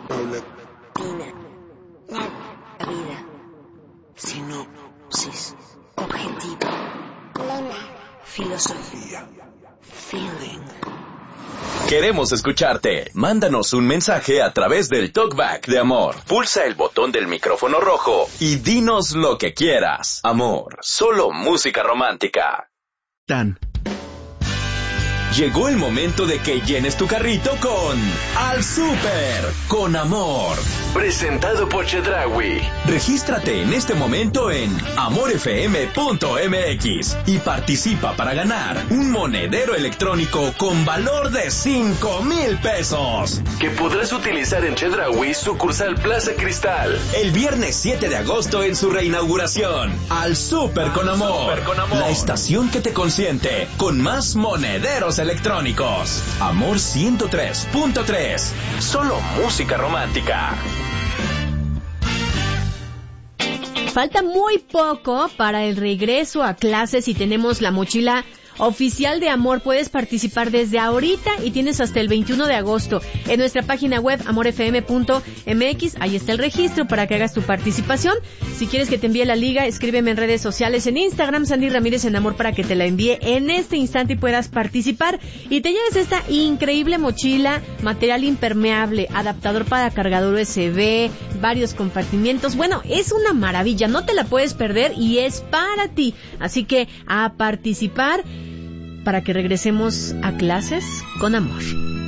La vida. Sinopsis. Objetivo. Lema. Filosofía. Feeling. Queremos escucharte. Mándanos un mensaje a través del Talkback de Amor. Pulsa el botón del micrófono rojo y dinos lo que quieras. Amor, solo música romántica. Llegó el momento de que llenes tu carrito con Al Súper con Amor. Presentado por Chedraui. Regístrate en este momento en amorfm.mx y participa para ganar un monedero electrónico con valor de 5,000 pesos. Que podrás utilizar en Chedraui, sucursal Plaza Cristal. El viernes 7 de agosto en su reinauguración. Al Súper con Amor. La estación que te consiente con más monederos electrónicos. Amor 103.3. Solo música romántica. Falta muy poco para el regreso a clases y tenemos la mochila oficial de Amor. Puedes participar desde ahorita y tienes hasta el 21 de agosto en nuestra página web amorfm.mx. Ahí está el registro para que hagas tu participación. Si quieres que te envíe la liga, escríbeme en redes sociales, en Instagram, Sandy Ramírez en Amor, para que te la envíe en este instante y puedas participar y te lleves esta increíble mochila, material impermeable, adaptador para cargador USB, varios compartimientos. Bueno, es una maravilla, no te la puedes perder y es para ti. Así que a participar para que regresemos a clases con amor.